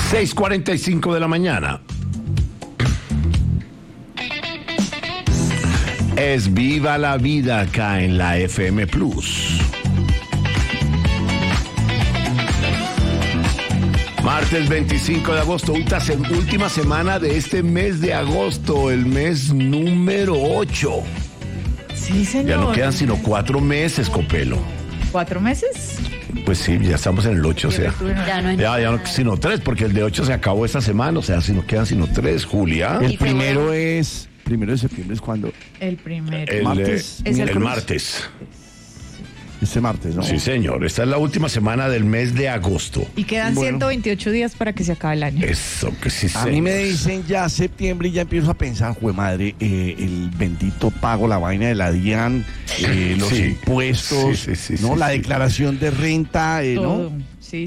6:45 de la mañana. Es Viva la Vida acá en la FM Plus. Martes 25 de agosto, última semana de este mes de agosto, el mes número 8. Sí, señor. Ya no quedan sino 4 meses, Copelo. ¿4 meses? Pues sí, ya estamos en el 8, o sea. Ya no, sino 3, porque el de 8 se acabó esta semana, o sea, si no quedan sino 3, Julia. El primero de septiembre es cuando. El primero. El martes. El martes. Este martes, ¿no? Sí, señor. Esta es la última semana del mes de agosto. Y quedan 128 días para que se acabe el año. Eso que sí, A mí me dicen ya septiembre y ya empiezo a pensar, jue madre, el bendito pago, la vaina de la DIAN, los impuestos, la declaración de renta, Todo. ¿no? Sí.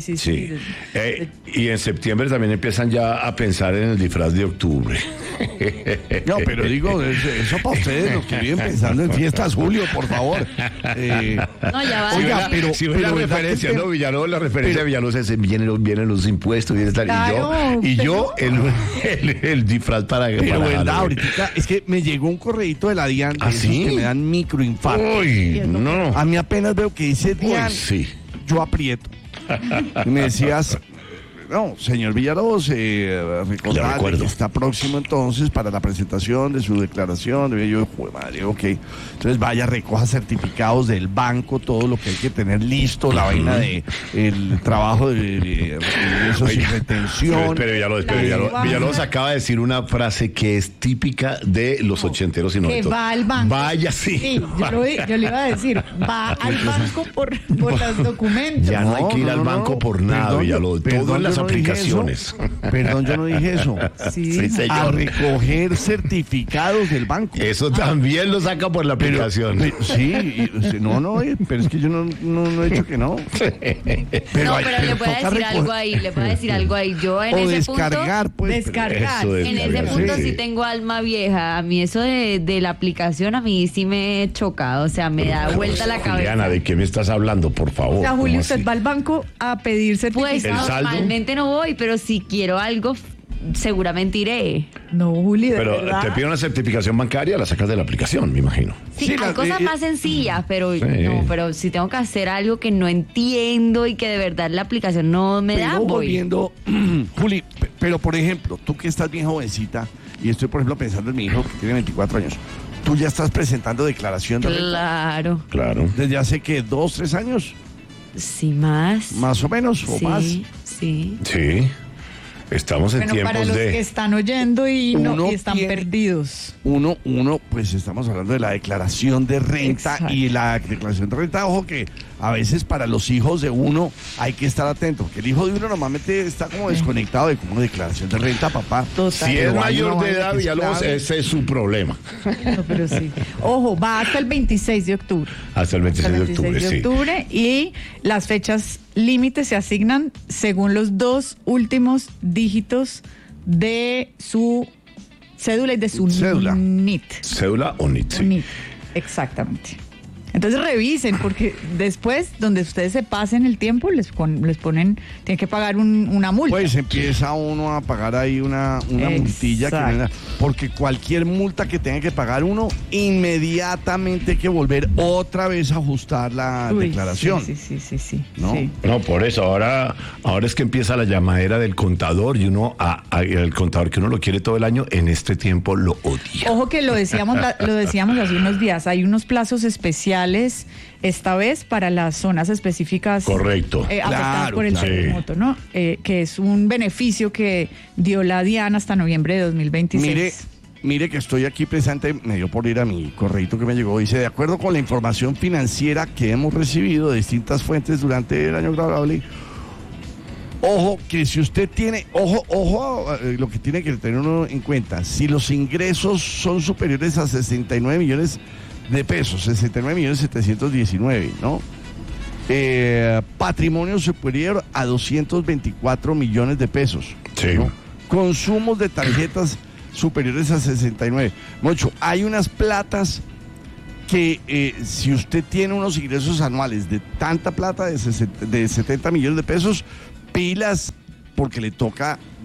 Y en septiembre también empiezan ya a pensar en el disfraz de octubre. No, pero digo, eso para ustedes, los que viven pensando en fiestas, Julio, por favor. No, ya va. Oiga, pero la referencia, ¿no? Villalobos, la referencia de Villalobos es vienen los impuestos, viene tal, claro, y yo el disfraz para Pero verdad, Halloween. ahorita es que me llegó un correíto de la DIAN, de esos ¿sí? que me dan microinfarto. Uy, no. A mí apenas veo que dice DIAN, Sí. yo aprieto. Y me decías, no, señor Villalobos, recordar que está próximo entonces para la presentación de su declaración. Y yo, joder, madre, ok. Entonces vaya, recoja certificados del banco, todo lo que hay que tener listo, la vaina de el trabajo de ingresos y retención. Pero Villalobos acaba de decir una frase que es típica de los ochenteros y noventeros. Que va al banco. Vaya, sí. Sí, yo le iba a decir, va al banco por los documentos. Ya no hay que ir al banco por nada, Villalobos. Todo en las aplicaciones. Perdón, yo no dije eso. Sí, señor. A recoger certificados del banco. Eso también lo saca por la aplicación. Pero es que yo no he dicho que no. Pero le puedo decir algo ahí. Yo en ese descargar, punto, pues. Descargar. en ese punto sí. sí tengo alma vieja. A mí eso de la aplicación a mí sí me he chocado, o sea, me da vuelta la cabeza. Juliana, ¿de qué me estás hablando, por favor? O sea, Julio, ¿Cómo usted así? va al banco a pedir Pues certificado. normalmente no voy, pero si quiero algo, seguramente iré. No, Julio, de Pero verdad. te piden una certificación bancaria, la sacas de la aplicación, me imagino. Sí, Sí, hay cosas más sencillas, pero pero si tengo que hacer algo que no entiendo y que de verdad la aplicación no me da, Pero voy. volviendo, Juli, pero por ejemplo, tú que estás bien jovencita, y estoy por ejemplo pensando en mi hijo que tiene 24 años, tú ya estás presentando declaración de renta Claro, Claro. desde hace que 2, 3 años, sí, más. más o menos, o Sí, más. sí. Sí. Estamos en Bueno, para tiempos los que de... están oyendo y están tiene- perdidos. Uno, pues estamos hablando de la declaración de renta. Exacto. Y la declaración de renta, ojo que a veces para los hijos de uno hay que estar atento, porque el hijo de uno normalmente está como desconectado de como declaración de renta, papá. Total. Si es Pero hay mayor una de vaina edad, que es Villalobos, clave. ese es su problema. No, pero sí. Ojo, va hasta el 26 de octubre. Hasta el 26 Hasta de el 26 octubre, de sí. octubre y las fechas límites se asignan según los 2 últimos dígitos de su cédula y de su Cédula. NIT. ¿Cédula o NIT? Sí. NIT, exactamente. Entonces revisen, porque después, donde ustedes se pasen el tiempo, les ponen, tienen que pagar una multa. Pues empieza uno a pagar ahí una multilla, porque cualquier multa que tenga que pagar uno, inmediatamente hay que volver otra vez a ajustar la Uy, declaración. Sí. ¿No? Sí. No, por eso, ahora es que empieza la llamadera del contador y uno, el contador que uno lo quiere todo el año, en este tiempo lo odia. Ojo que lo decíamos hace unos días, hay unos plazos especiales esta vez para las zonas específicas. Correcto. Afectadas Claro, por el claro. terremoto, ¿no? Que es un beneficio que dio la DIAN hasta noviembre de 2026. Mire que estoy aquí presente, me dio por ir a mi correíto que me llegó, dice, de acuerdo con la información financiera que hemos recibido de distintas fuentes durante el año laborable, ojo, que si usted tiene, lo que tiene que tener uno en cuenta, si los ingresos son superiores a 69 millones de pesos, 69.719.000, ¿no? Patrimonio superior a 224 millones de pesos. Sí. ¿no? Consumos de tarjetas superiores a 69. Mucho, hay unas platas que si usted tiene unos ingresos anuales de tanta plata, de 70 millones de pesos, pilas, porque le toca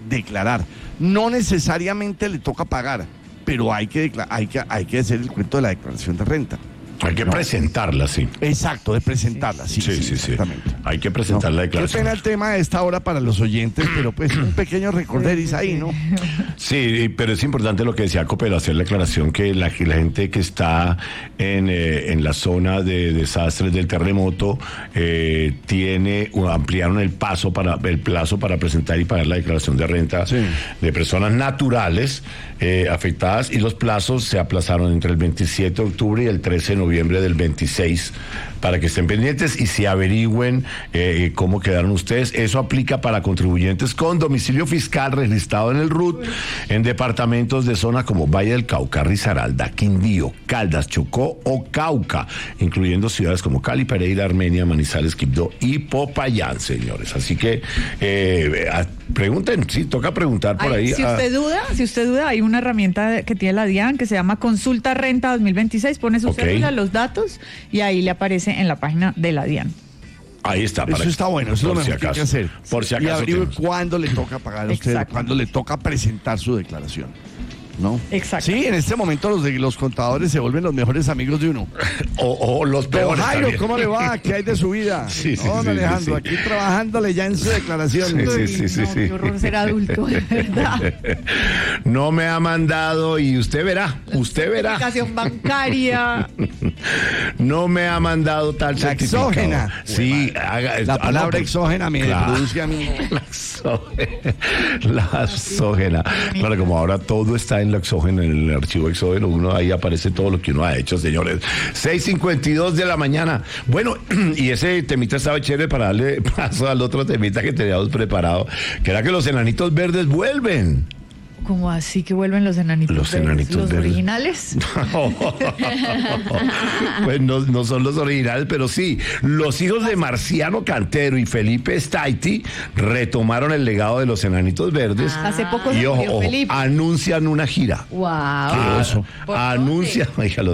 declarar. No necesariamente le toca pagar, pero hay que hacer el cuento de la declaración de renta. Hay que presentarla, sí. Exacto, de presentarla, sí, exactamente. Hay que presentar la declaración. Qué pena el tema de esta hora para los oyentes, pero pues un pequeño recorderis ahí, ¿no? Sí, pero es importante lo que decía Copelo, hacer la aclaración que la gente que está en la zona de desastres del terremoto ampliaron el plazo para presentar y pagar la declaración de renta de personas naturales afectadas, y los plazos se aplazaron entre el 27 de octubre y el 13 de noviembre del 26, para que estén pendientes y se averigüen cómo quedaron ustedes. Eso aplica para contribuyentes con domicilio fiscal registrado en el RUT en departamentos de zonas como Valle del Cauca, Risaralda, Quindío, Caldas, Chocó o Cauca, incluyendo ciudades como Cali, Pereira, Armenia, Manizales, Quibdó y Popayán, señores. Así que pregunten, sí, toca preguntar por ahí. Si usted duda, hay una herramienta que tiene la DIAN que se llama Consulta Renta 2026, pone su cédula, los datos, y ahí le aparece en la página de la DIAN. Ahí está. Eso está bueno, eso es lo mejor que hay que hacer. Por si acaso. Y averigüe cuándo le toca pagar a usted, cuándo le toca presentar su declaración, ¿no? Exacto. Sí, en este momento los contadores se vuelven los mejores amigos de uno. O los peores. Jairo, también. ¿cómo le va? ¿Qué hay de su vida? Don Alejandro, aquí trabajándole ya en su declaración. Sí. Qué horror ser adulto, de verdad. No me ha mandado, y usted verá. Aplicación bancaria. No me ha mandado tal certificado. Exógena. Sí, la palabra exógena me produce a mí. La exógena. Claro, como ahora todo está en la exógena, en el archivo exógeno, ahí aparece todo lo que uno ha hecho, señores. 6:52 de la mañana. Bueno, y ese temita estaba chévere para darle paso al otro temita que teníamos preparado, que era que los enanitos verdes vuelven. ¿Cómo así que vuelven los enanitos verdes? ¿Los verdes originales? Pues no son los originales, pero sí. Los hijos de Marciano Cantero y Felipe Staiti retomaron el legado de los enanitos verdes. Hace poco y se murió Felipe. anuncian una gira. ¡Wow! Qué oso. Anuncian,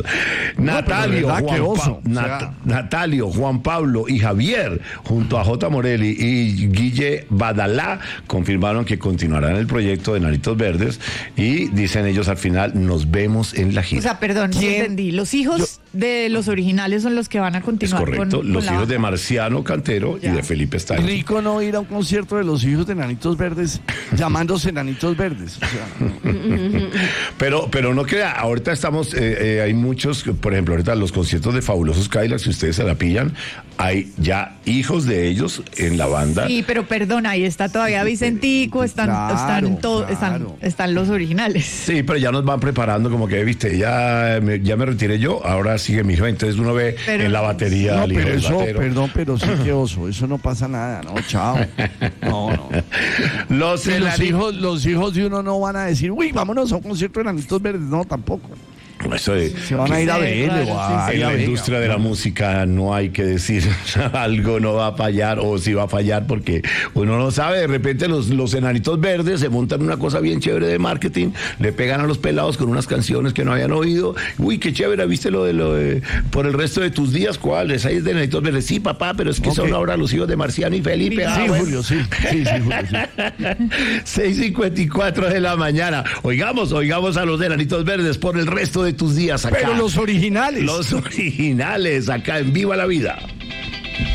Natalio, Juan Pablo y Javier, junto a J. Morelli y Guille Badalá, confirmaron que continuarán el proyecto de Enanitos Verdes, y dicen ellos al final: nos vemos en la gira. O sea, perdón, no entendí. Los hijos de los originales son los que van a continuar. Es correcto, con los la hijos de Marciano Cantero y de Felipe Staiti. Rico no ir a un concierto de los hijos de Enanitos Verdes llamándose Enanitos Verdes. O sea, Pero no crea, ahorita estamos, hay muchos, por ejemplo, ahorita los conciertos de Fabulosos Cadillacs, si ustedes se la pillan, hay ya hijos de ellos en la banda. Sí, pero perdón, ahí está todavía Vicentico, están los originales. Sí, pero ya nos van preparando, como que, viste, ya me retiré yo, ahora sigue mi hijo, entonces uno ve en la batería no, al hijo pero del eso, batero. perdón, pero sí que oso, eso no pasa nada, no, chao. No. Los hijos de uno no van a decir, uy, vámonos a un concierto de Enanitos Verdes, no, tampoco. Eso es, Se van a ir a ver, en la industria de la música no hay que decir algo no va a fallar, o si va a fallar, porque uno no sabe. De repente los Enanitos Verdes se montan una cosa bien chévere de marketing, le pegan a los pelados con unas canciones que no habían oído. Uy, qué chévere, ¿viste lo de por el resto de tus días? ¿Cuáles? Ahí es de Enanitos Verdes. Sí, papá, pero es que son ahora los hijos de Marciano y Felipe. Sí, bueno. Julio, sí, Julio, sí. 6:54 de la mañana. Oigamos a los Enanitos Verdes por el resto de tus días acá. Pero los originales. Los originales acá en Viva la Vida.